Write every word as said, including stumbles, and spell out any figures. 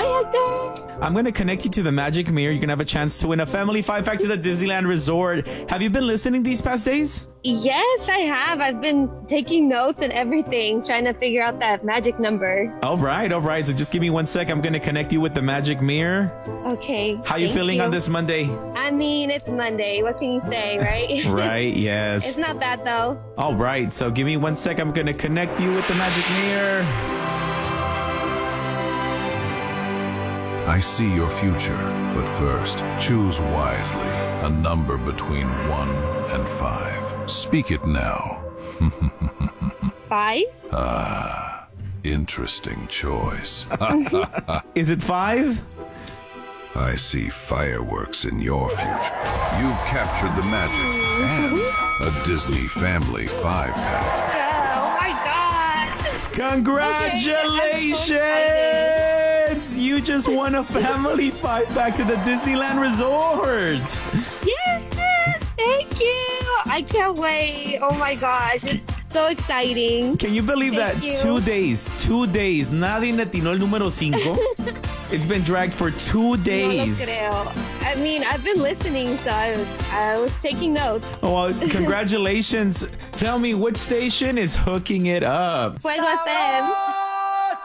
Hi, Hector. I'm going to connect you to the Magic Mirror. You're going to have a chance to win a family five-pack to the Disneyland Resort. Have you been listening these past days? Yes, I have. I've been taking notes and everything, trying to figure out that magic number. All right, all right. So just give me one sec. I'm going to connect you with the Magic Mirror. Okay. How you feeling you. on this Monday? I mean, it's Monday. What can you say, right? Right, yes. It's not bad, though. All right. So give me one sec. I'm going to connect you with the Magic Mirror. I see your future, but first, choose wisely. A number between one and five. Speak it now. Five? Ah, interesting choice. Is it five? I see fireworks in your future. You've captured the magic and a Disney Family five-pack. Oh, my God. Congratulations! Okay, You just won a family five-pack to the Disneyland Resort. Yeah, thank you. I can't wait. Oh, my gosh. It's so exciting. Can you believe Thank that you. two days, two days, nadie atinó el número cinco? It's been dragged for two No lo days. creo. I mean, I've been listening, so I was, I was taking notes. Oh, well, congratulations. Tell me, which station is hooking it up? Fuego F M.